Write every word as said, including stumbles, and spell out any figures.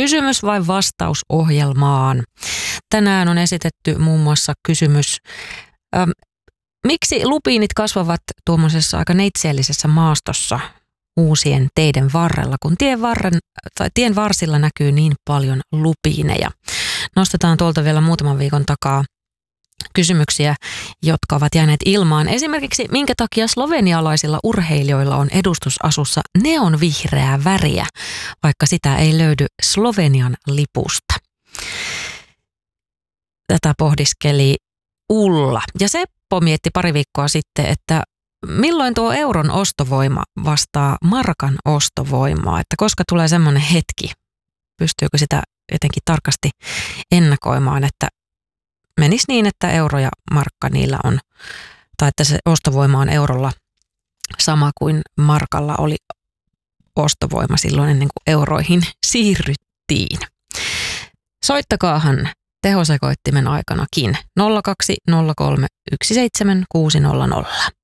Kysymys vai vastaus ohjelmaan. Tänään on esitetty muun muassa kysymys, ähm, miksi lupiinit kasvavat tuommoisessa aika neitseellisessä maastossa uusien teiden varrella, kun tien, varren, tai tien varsilla näkyy niin paljon lupiineja. Nostetaan tuolta vielä muutaman viikon takaa kysymyksiä, jotka ovat jääneet ilmaan. Esimerkiksi, minkä takia slovenialaisilla urheilijoilla on edustusasussa neonvihreää väriä, vaikka sitä ei löydy Slovenian lipusta. Tätä pohdiskeli Ulla. Ja Seppo mietti pari viikkoa sitten, että milloin tuo euron ostovoima vastaa markan ostovoimaa, että koska tulee semmoinen hetki, pystyykö sitä jotenkin tarkasti ennakoimaan, että menisi niin, että euro ja markka niillä on, tai että se ostovoima on eurolla sama kuin markalla oli ostovoima silloin ennen kuin euroihin siirryttiin. Soittakaahan tehosekoittimen aikanakin nolla kaksi nolla kolme yksi seitsemän kuusi nolla nolla.